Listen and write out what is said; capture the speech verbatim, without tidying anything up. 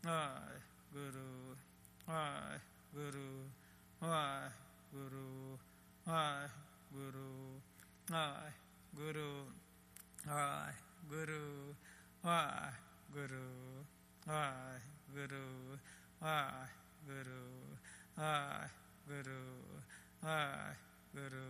Waheguru, Waheguru, Waheguru, Waheguru, Waheguru, Waheguru, Waheguru, Waheguru, Waheguru, Waheguru, Waheguru,